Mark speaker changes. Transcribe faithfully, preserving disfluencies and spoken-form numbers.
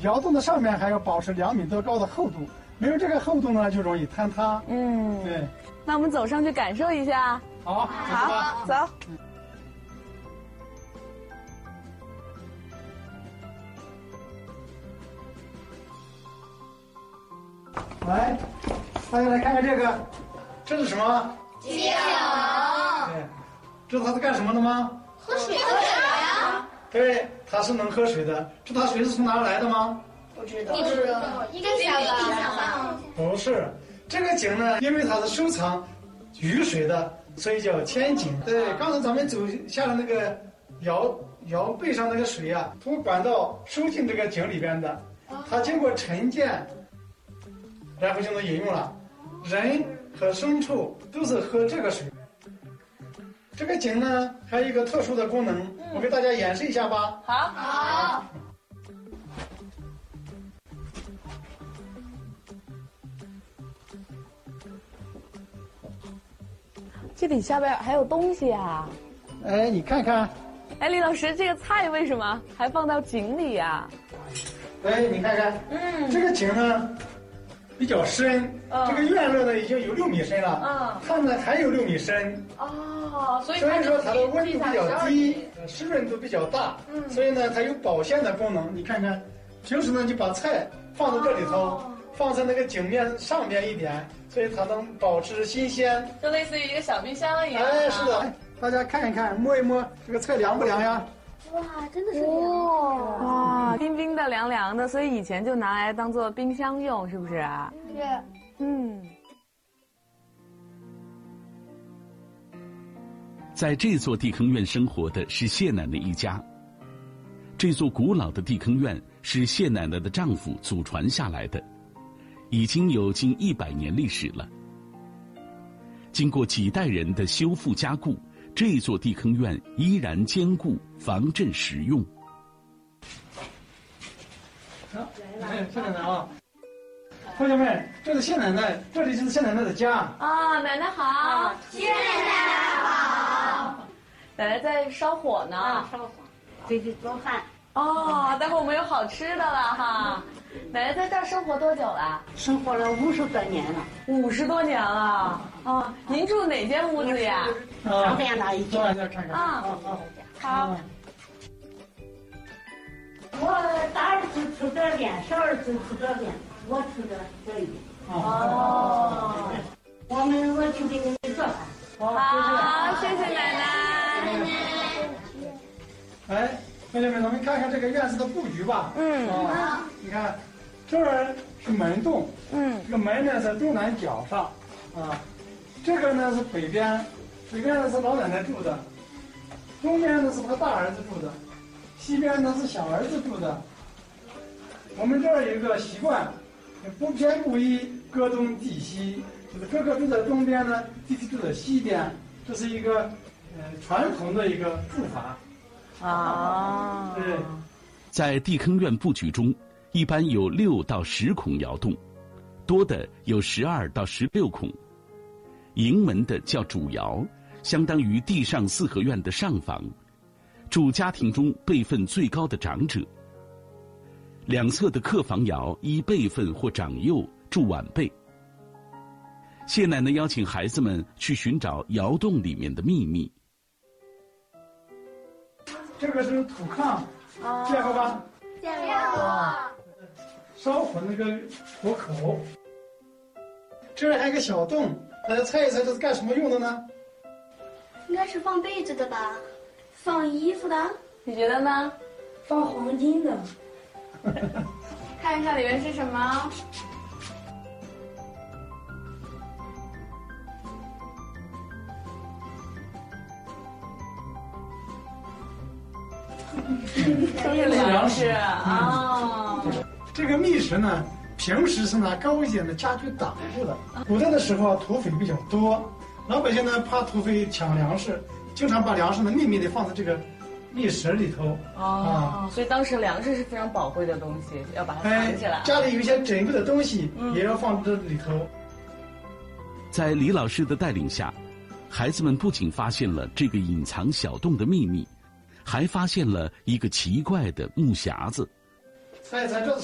Speaker 1: 窑洞的上面还要保持两米多高的厚度，没有这个厚度呢，就容易坍塌。
Speaker 2: 嗯，
Speaker 1: 对。
Speaker 2: 那我们走上去感受一下。
Speaker 1: 好，
Speaker 2: 好，走。嗯
Speaker 1: 来，大家来看看这个，这是什么？
Speaker 3: 井。
Speaker 1: 对，知道它是干什么的吗？
Speaker 3: 喝水的呀。
Speaker 1: 对，它是能喝水的。知道它水是从哪儿来的吗？
Speaker 3: 不知道。不知道。应该是地下吧？
Speaker 1: 不是，这个井呢，因为它是收藏雨水的，所以叫千井。对，刚才咱们走下来那个窑窑背上那个水啊，通过管道收进这个井里边的，它经过沉淀。然后就能饮用了，人和牲畜都是喝这个水。这个井呢，还有一个特殊的功能，嗯、我给大家演示一下吧。
Speaker 2: 好，好。这里下边还有东西啊！
Speaker 1: 哎，你看看。
Speaker 2: 哎，李老师，这个菜为什么还放到井里呀？
Speaker 1: 哎，你看看，嗯，这个井呢。比较深，嗯、这个院落呢已经有六米深了，嗯，它呢还有六米深，
Speaker 2: 哦，所以
Speaker 1: 所以说它的温度比较低，湿润度比较大，嗯，所以呢它有保鲜的功能。你看看，平时呢就把菜放在这里头，哦、放在那个井面上面一点，所以它能保持新鲜，
Speaker 2: 就类似于一个小冰箱一样。
Speaker 1: 哎，是的，大家看一看，摸一摸，这个菜凉不凉呀？
Speaker 3: 哇，真的是凉！
Speaker 2: 哇，冰冰的、凉凉的，所以以前就拿来当做冰箱用，是不是？
Speaker 3: 是。
Speaker 2: 嗯。
Speaker 4: 在这座地坑院生活的是谢奶奶一家。这座古老的地坑院是谢奶奶的丈夫祖传下来的，已经有近一百年历史了。经过几代人的修复加固，这座地坑院依然坚固，防震实用。
Speaker 1: 好，来，谢奶奶啊！同学们，这是谢奶奶，这里就是谢奶奶的家。
Speaker 2: 啊，奶奶好，
Speaker 3: 谢奶奶好。
Speaker 2: 奶奶在烧火呢，
Speaker 5: 啊、烧火，回去做饭。
Speaker 2: 哦，待会儿我们有好吃的了哈。奶奶在这儿生活多久了？
Speaker 5: 生活了五十多年了。
Speaker 2: 五十多年了啊！您住哪间屋子呀？
Speaker 5: 上边那一间。
Speaker 1: 大家看看
Speaker 2: 啊，好。
Speaker 5: 我大儿子住这边，小儿子住这边，我住这这一边。
Speaker 2: 哦。
Speaker 5: 我们我去给你们做饭。
Speaker 2: 好，谢谢奶奶。
Speaker 1: 哎。同学们，咱们看看这个院子的布局吧。嗯，啊，你看，这儿是门洞。嗯，这个门呢在东南角上，啊，这个呢是北边，北边呢是老奶奶住的，东边呢是他大儿子住的，西边呢是小儿子住的。我们这儿有一个习惯，不偏不倚，歌东地西，就是哥哥住在东边呢，弟弟住在西边，这是一个呃传统的一个住法。
Speaker 2: 啊，
Speaker 1: 对，
Speaker 4: 在地坑院布局中，一般有六到十孔窑洞，多的有十二到十六孔。迎门的叫主窑，相当于地上四合院的上房，住家庭中辈分最高的长者。两侧的客房窑依辈分或长幼住晚辈。谢奶奶邀请孩子们去寻找窑洞里面的秘密。
Speaker 1: 这个是土炕，见过吧？
Speaker 3: 见过。
Speaker 1: 烧火那个火口。这儿还有个小洞，大家猜一猜这是干什么用的呢？
Speaker 3: 应该是放被子的吧，放衣服的。
Speaker 2: 你觉得呢？
Speaker 5: 放黄金的。
Speaker 2: 看一下里面是什么。
Speaker 1: 这
Speaker 2: 是粮食啊。
Speaker 1: 这个密室呢，平时是拿高一点的家具挡住的。古代的时候，土匪比较多，老百姓呢怕土匪抢粮食，经常把粮食呢秘密地放在这个密室里头。
Speaker 2: 啊，所以当时粮食是非常宝贵的东西，要把它藏起来。
Speaker 1: 家里有一些珍贵的东西，也要放这里头。
Speaker 4: 在李老师的带领下，孩子们不仅发现了这个隐藏小洞的秘密，还发现了一个奇怪的木匣子。
Speaker 1: 猜一猜这是